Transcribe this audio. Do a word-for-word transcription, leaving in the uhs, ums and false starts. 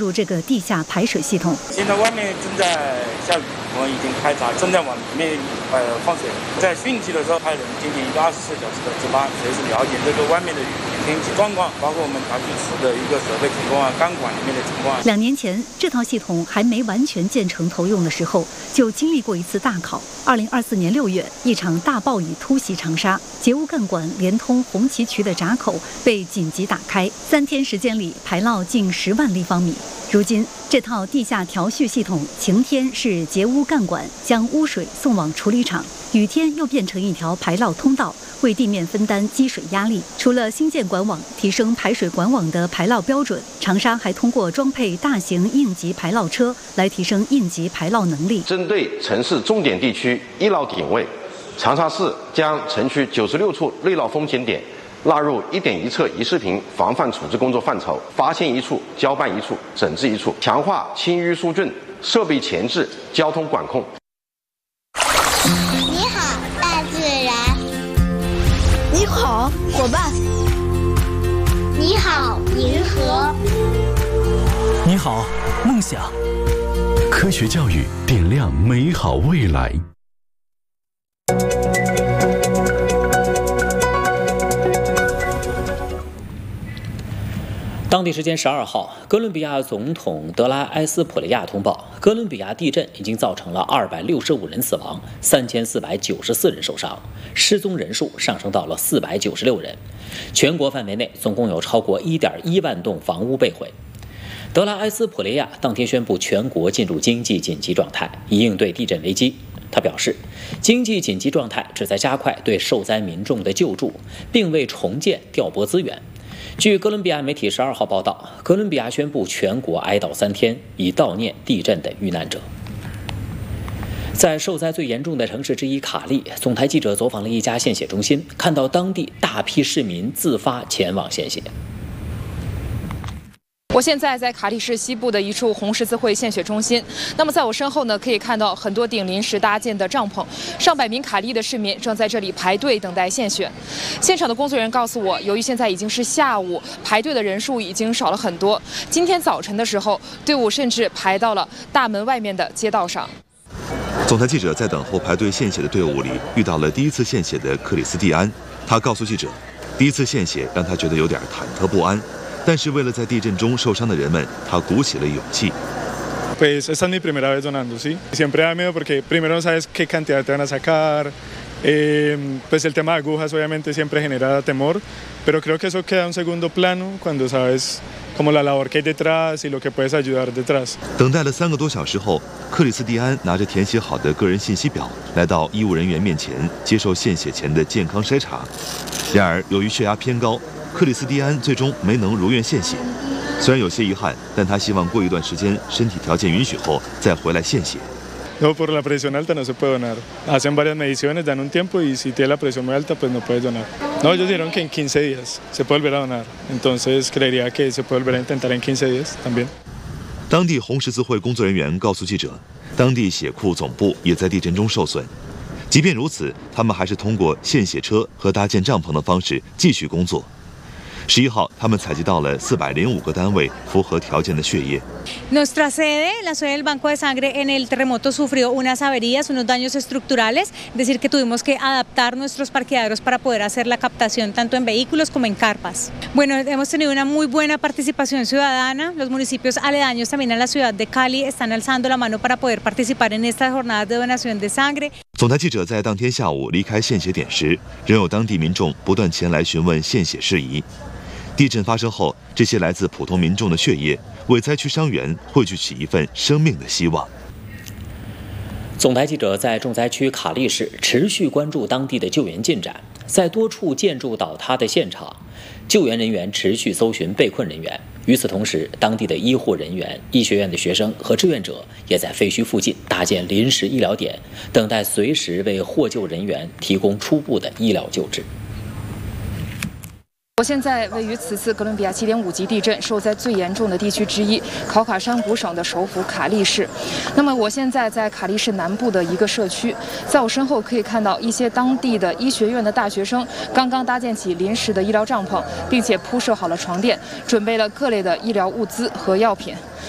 入这个地下排水系统。 现在外面正在下雨，我们已经开闸，正在往里面呃放水。在汛期的时候，派人进行一个二十四小时的值班，随时了解这个外面的天气状况，包括我们辖区池的一个设备情况啊、钢管里面的情况。 两年前，这套系统还没完全建成投用的时候，就经历过一次大考。二零二四年六月，一场大暴雨突袭长沙，截污干管连通红旗渠的闸口被紧急打开，三天时间里排涝近十万立方米。如今，这套地下调蓄系统，晴天是截污干管将污水送往处理厂，雨天又变成一条排涝通道，为地面分担积水压力。除了新建管网，提升排水管网的排涝标准，长沙还通过装配大型应急排涝车来提升应急排涝能力。 针对城市重点地区医疗点位，长沙市将城区九十六处内涝风险点纳入一点一测一视频防范处置工作范畴，发现一处交办一处，整治一处，强化清淤疏浚、设备前置、交通管控。 你好，大自然。 你好，伙伴。 你好，银河。 你好，梦想。 科学教育点亮美好未来。 当地时间十二号，哥伦比亚总统德拉埃斯普雷亚通报，哥伦比亚地震已经造成了二百六十五人死亡，三千四百九十四人受伤，失踪人数上升到了四百九十六人。全国范围内总共有超过一点一万栋房屋被毁。德拉埃斯普雷亚当天宣布全国进入经济紧急状态，以应对地震危机。他表示，经济紧急状态旨在加快对受灾民众的救助，并为重建调拨资源。据哥伦比亚媒体十二号报道，哥伦比亚宣布全国哀悼三天，以悼念地震的遇难者。在受灾最严重的城市之一卡利，总台记者走访了一家献血中心，看到当地大批市民自发前往献血。 我现在在卡利市西部的一处红十字会献血中心。那么在我身后呢，可以看到很多顶临时搭建的帐篷，上百名卡利的市民正在这里排队等待献血。现场的工作人员告诉我，由于现在已经是下午，排队的人数已经少了很多。今天早晨的时候，队伍甚至排到了大门外面的街道上。 总台记者在等候排队献血的队伍里遇到了第一次献血的克里斯蒂安，他告诉记者，第一次献血让他觉得有点忐忑不安。但是为了在地震中受伤的人们，他鼓起了勇气。 Pues esta es mi primera vez donando, sí. Siempre da miedo porque primero no sabes qué cantidad te van a sacar. Eh, pues el tema de agujas obviamente siempre genera temor, pero creo que eso queda en segundo plano cuando sabes como la labor que hay detrás y lo que puedes ayudar detrás. 等待了三个多小时后，克里斯蒂安拿着填写好的个人信息表，来到医务人员面前接受献血前的健康筛查。然而，由于血压偏高，克里斯蒂安最终没能如愿献血。虽然有些遗憾，但他希望过一段时间身体条件允许后再回来献血。 No, por la presión alta no se puede donar. Hacen varias mediciones, dan un tiempo y si tiene la presión muy alta, pues no puedes donar. No, ellos dijeron que en quince días se puede volver a donar. Entonces creería que se puede volver a intentar en quince días también. 当地红十字会工作人员告诉记者，当地血库总部也在地震中受损。即便如此，他们还是通过献血车和搭建帐篷的方式继续工作。十一号，他们采集到了四百零五个单位符合条件的血液。 Nuestra sede, la sede del Banco de Sangre en el terremoto sufrió unas averías, unos daños estructurales, es decir que tuvimos que adaptar nuestros parqueaderos para poder hacer la captación tanto en vehículos como en carpas. Bueno, hemos tenido una muy buena participación ciudadana. Los municipios aledaños también a la ciudad de Cali están alzando la mano para poder participar en estas jornadas de donación de sangre. 总台记者在当天下午离开献血点时，仍有当地民众不断前来询问献血事宜。地震发生后，这些来自普通民众的血液为灾区伤员汇聚起一份生命的希望。 总台记者在重灾区卡利市持续关注当地的救援进展，在多处建筑倒塌的现场，救援人员持续搜寻被困人员。与此同时，当地的医护人员、医学院的学生和志愿者也在废墟附近搭建临时医疗点，等待随时为获救人员提供初步的医疗救治。 我现在位于此次哥伦比亚七点五级地震受灾最严重的地区之一考卡山谷省的首府卡利市。那么我现在在卡利市南部的一个社区，在我身后可以看到一些当地的医学院的大学生刚刚搭建起临时的医疗帐篷，并且铺设好了床垫，准备了各类的医疗物资和药品。